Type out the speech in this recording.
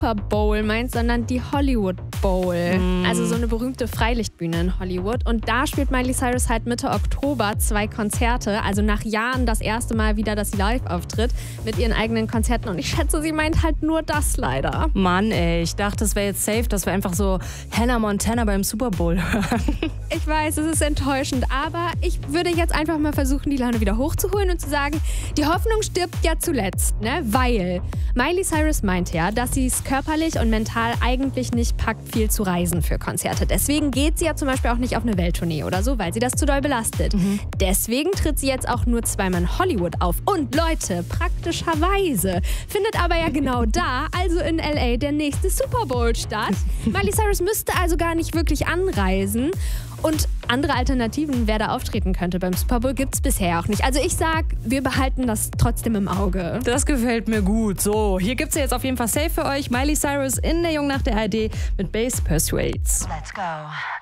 Super Bowl meint, sondern die Hollywood Bowl. Also so eine berühmte Freilichtbühne in Hollywood. Und da spielt Miley Cyrus halt Mitte Oktober 2 Konzerte. Also nach Jahren das erste Mal wieder, dass sie live auftritt mit ihren eigenen Konzerten. Und ich schätze, sie meint halt nur das leider. Mann, ey, ich dachte, es wäre jetzt safe, dass wir einfach so Hannah Montana beim Super Bowl hören. Ich weiß, es ist enttäuschend, aber ich würde jetzt einfach mal versuchen, die Laune wieder hochzuholen und zu sagen, die Hoffnung stirbt ja zuletzt, ne? Weil Miley Cyrus meinte ja, dass sie es körperlich und mental eigentlich nicht packt, viel zu reisen für Konzerte. Deswegen geht sie ja zum Beispiel auch nicht auf eine Welttournee oder so, weil sie das zu doll belastet. Deswegen tritt sie jetzt auch nur 2-mal in Hollywood auf. Und Leute, praktischerweise findet aber ja genau da, also in L.A., der nächste Super Bowl statt. Miley Cyrus müsste also gar nicht wirklich anreisen. Und andere Alternativen, wer da auftreten könnte beim Super Bowl, gibt es bisher auch nicht. Also ich sag, wir behalten das trotzdem im Auge. Das gefällt mir gut. So, hier gibt's ja jetzt auf jeden Fall safe für euch Miley Cyrus in der Jungnacht der ARD mit Bass Persuades. Let's go.